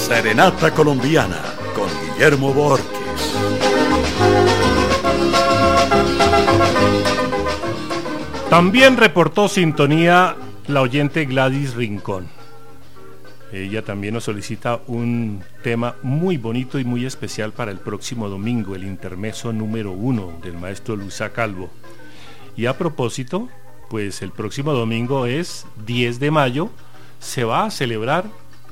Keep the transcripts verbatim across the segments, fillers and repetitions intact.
Serenata Colombiana con Guillermo Borges. También reportó sintonía la oyente Gladys Rincón. Ella también nos solicita un tema muy bonito y muy especial para el próximo domingo, el intermezzo número uno del maestro Luisa Calvo. Y a propósito, pues el próximo domingo es diez de mayo, se va a celebrar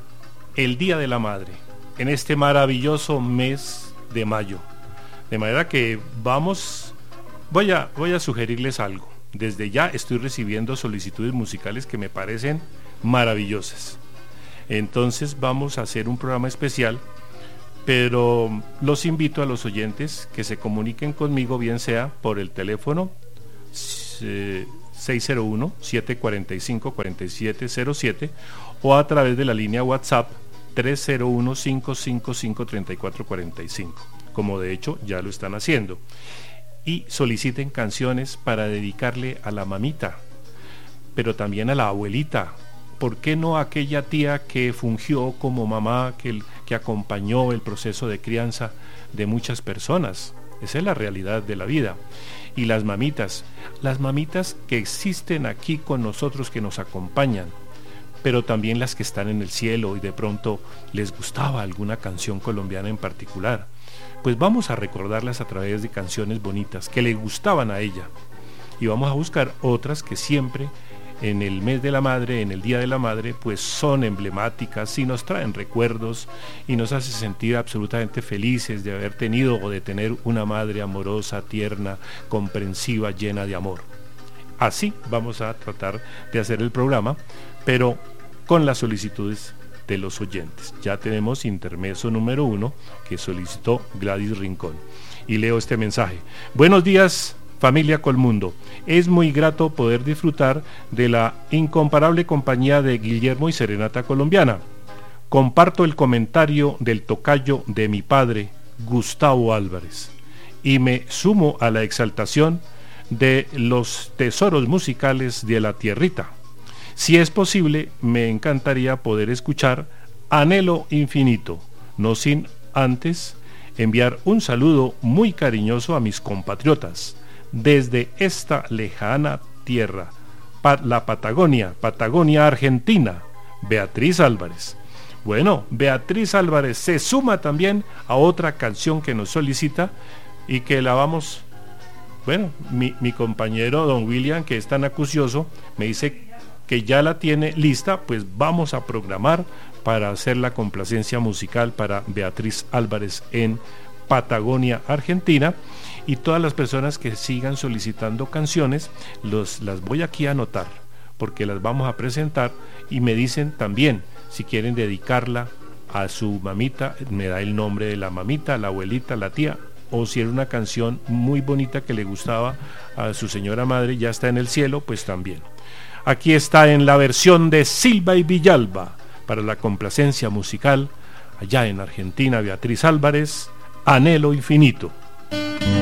el Día de la Madre, en este maravilloso mes de mayo. De manera que vamos, voy a, voy a sugerirles algo. Desde ya estoy recibiendo solicitudes musicales que me parecen maravillosas. Entonces vamos a hacer un programa especial, pero los invito a los oyentes que se comuniquen conmigo, bien sea por el teléfono eh, seis cero uno, siete cuatro cinco, cuatro siete cero siete o a través de la línea WhatsApp tres cero uno, cinco cinco cinco, tres cuatro cuatro cinco, como de hecho ya lo están haciendo. Y soliciten canciones para dedicarle a la mamita, pero también a la abuelita. ¿Por qué no a aquella tía que fungió como mamá, que, que acompañó el proceso de crianza de muchas personas? Esa es la realidad de la vida. Y las mamitas, las mamitas que existen aquí con nosotros, que nos acompañan, pero también las que están en el cielo y de pronto les gustaba alguna canción colombiana en particular. Pues vamos a recordarlas a través de canciones bonitas que le gustaban a ella, y vamos a buscar otras que siempre en el mes de la madre, en el Día de la Madre, pues son emblemáticas y nos traen recuerdos y nos hace sentir absolutamente felices de haber tenido o de tener una madre amorosa, tierna, comprensiva, llena de amor. Así vamos a tratar de hacer el programa, pero con las solicitudes de los oyentes. Ya tenemos intermezzo número uno que solicitó Gladys Rincón. Y leo este mensaje. Buenos días, familia Colmundo. Es muy grato poder disfrutar de la incomparable compañía de Guillermo y Serenata Colombiana. Comparto el comentario del tocayo de mi padre, Gustavo Álvarez, y me sumo a la exaltación de los tesoros musicales de la tierrita. Si es posible, me encantaría poder escuchar Anhelo Infinito, no sin antes enviar un saludo muy cariñoso a mis compatriotas desde esta lejana tierra, pa- la Patagonia, Patagonia Argentina, Beatriz Álvarez. Bueno, Beatriz Álvarez se suma también a otra canción que nos solicita y que la vamos, bueno, mi, mi compañero don William, que es tan acucioso, me dice que ya la tiene lista, pues vamos a programar para hacer la complacencia musical para Beatriz Álvarez en Patagonia, Argentina. Y todas las personas que sigan solicitando canciones, los, las voy aquí a anotar, porque las vamos a presentar, y me dicen también si quieren dedicarla a su mamita, me da el nombre de la mamita, la abuelita, la tía, o si era una canción muy bonita que le gustaba a su señora madre, ya está en el cielo, pues también. Aquí está en la versión de Silva y Villalba, para la complacencia musical, allá en Argentina, Beatriz Álvarez, Anhelo Infinito.